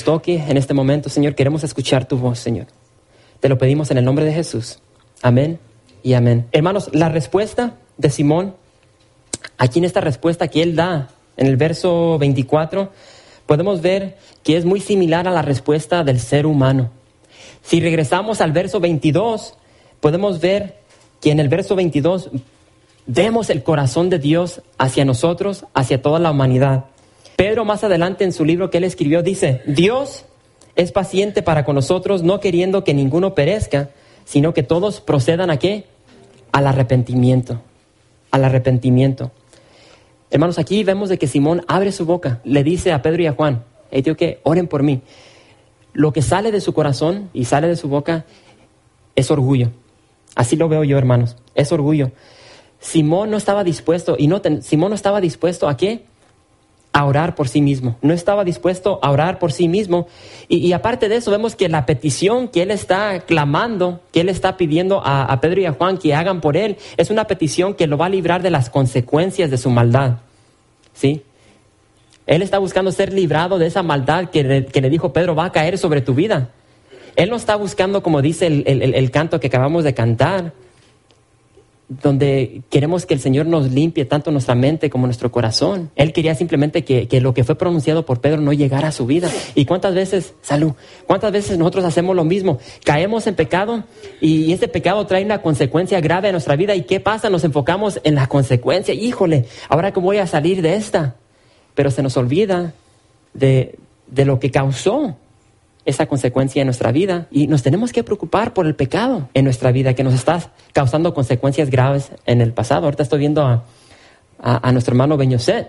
toque en este momento, Señor. Queremos escuchar tu voz, Señor. Te lo pedimos en el nombre de Jesús. Amén y amén. Hermanos, la respuesta de Simón, aquí en esta respuesta que él da en el verso 24, podemos ver que es muy similar a la respuesta del ser humano. Si regresamos al verso 22, podemos ver que en el verso 22 vemos el corazón de Dios hacia nosotros, hacia toda la humanidad. Pedro más adelante en su libro que él escribió dice: Dios es paciente para con nosotros, no queriendo que ninguno perezca, sino que todos procedan ¿a qué? Al arrepentimiento. Al arrepentimiento. Hermanos, aquí vemos de que Simón abre su boca, le dice a Pedro y a Juan: hey, tío, que oren por mí. Lo que sale de su corazón y sale de su boca es orgullo. Así lo veo yo, hermanos, es orgullo. Simón no estaba dispuesto, Simón no estaba dispuesto ¿a qué? A orar por sí mismo. No estaba dispuesto a orar por sí mismo. Y aparte de eso, vemos que la petición que él está clamando, que él está pidiendo a Pedro y a Juan que hagan por él, es una petición que lo va a librar de las consecuencias de su maldad. ¿Sí? Él está buscando ser librado de esa maldad que le dijo Pedro va a caer sobre tu vida. Él no está buscando, como dice el canto que acabamos de cantar, donde queremos que el Señor nos limpie tanto nuestra mente como nuestro corazón. Él quería simplemente que lo que fue pronunciado por Pedro no llegara a su vida. ¿Y cuántas veces nosotros hacemos lo mismo? Caemos en pecado y ese pecado trae una consecuencia grave a nuestra vida. ¿Y qué pasa? Nos enfocamos en la consecuencia. Híjole, ¿ahora cómo voy a salir de esta? Pero se nos olvida de lo que causó esa consecuencia en nuestra vida, y nos tenemos que preocupar por el pecado en nuestra vida que nos está causando consecuencias graves en el pasado. Ahorita estoy viendo a nuestro hermano Beñoset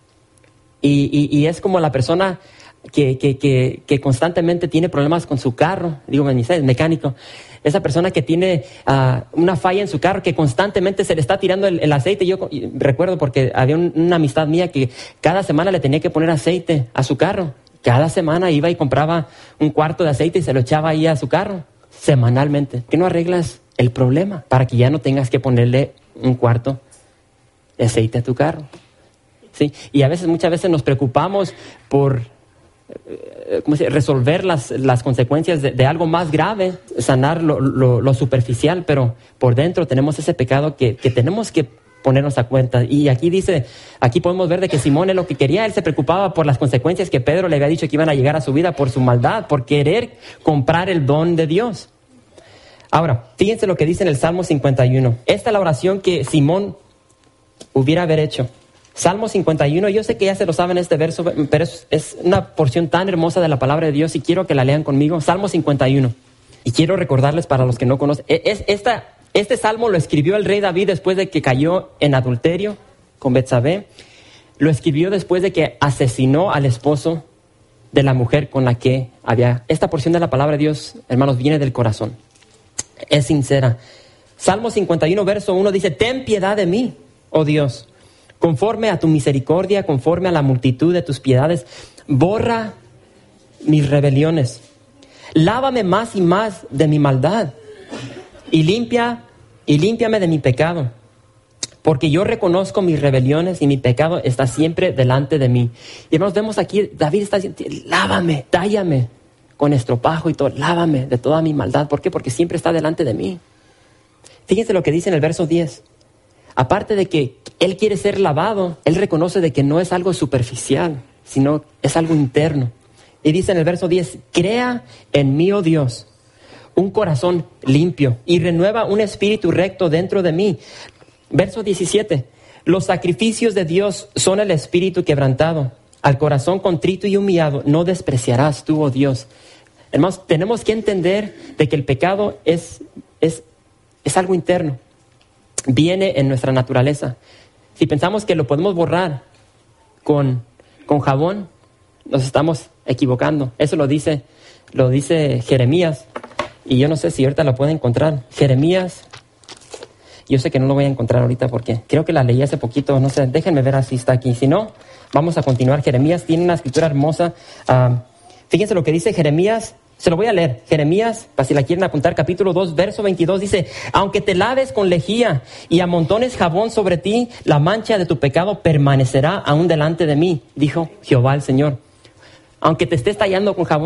y es como la persona que constantemente tiene problemas con su carro. Digo, Beñoset es mecánico. Esa persona que tiene una falla en su carro, que constantemente se le está tirando el aceite. Yo recuerdo porque había una amistad mía que cada semana le tenía que poner aceite a su carro. Cada semana iba y compraba un cuarto de aceite y se lo echaba ahí a su carro, semanalmente. ¿Por qué no arreglas el problema para que ya no tengas que ponerle un cuarto de aceite a tu carro? ¿Sí? Y muchas veces nos preocupamos por resolver las consecuencias de algo más grave, sanar lo superficial, pero por dentro tenemos ese pecado que tenemos que ponernos a cuenta. Y aquí podemos ver de que Simón es lo que quería. Él se preocupaba por las consecuencias que Pedro le había dicho que iban a llegar a su vida por su maldad, por querer comprar el don de Dios. Ahora, fíjense lo que dice en el Salmo 51. Esta es la oración que Simón hubiera haber hecho. Salmo 51, yo sé que ya se lo saben este verso, pero es una porción tan hermosa de la palabra de Dios y quiero que la lean conmigo. Salmo 51. Y quiero recordarles para los que no conocen, este salmo lo escribió el rey David después de que cayó en adulterio con Betsabé. Lo escribió después de que asesinó al esposo de la mujer con la que había. Esta porción de la palabra de Dios, hermanos, viene del corazón. Es sincera. Salmo 51, verso 1 dice: ten piedad de mí, oh Dios, conforme a tu misericordia, conforme a la multitud de tus piedades. Borra mis rebeliones. Lávame más y más de mi maldad. Y límpiame de mi pecado, porque yo reconozco mis rebeliones y mi pecado está siempre delante de mí. Y hermanos, vemos aquí, David está diciendo: lávame, tállame con estropajo y todo, lávame de toda mi maldad. ¿Por qué? Porque siempre está delante de mí. Fíjense lo que dice en el verso 10. Aparte de que él quiere ser lavado, él reconoce de que no es algo superficial, sino es algo interno. Y dice en el verso 10: crea en mí, oh Dios, un corazón limpio y renueva un espíritu recto dentro de mí. Verso 17. Los sacrificios de Dios son el espíritu quebrantado. Al corazón contrito y humillado no despreciarás tú, oh Dios. Hermanos, tenemos que entender de que el pecado es algo interno. Viene en nuestra naturaleza. Si pensamos que lo podemos borrar con jabón, nos estamos equivocando. Eso lo dice Jeremías. Y yo no sé si ahorita lo pueden encontrar. Jeremías, yo sé que no lo voy a encontrar ahorita porque creo que la leí hace poquito, no sé, déjenme ver si está aquí. Si no, vamos a continuar. Jeremías tiene una escritura hermosa. Fíjense lo que dice Jeremías, se lo voy a leer. Jeremías, para si la quieren apuntar, capítulo 2, verso 22, dice: aunque te laves con lejía y amontones jabón sobre ti, la mancha de tu pecado permanecerá aún delante de mí, dijo Jehová el Señor. Aunque te estés tallando con jabón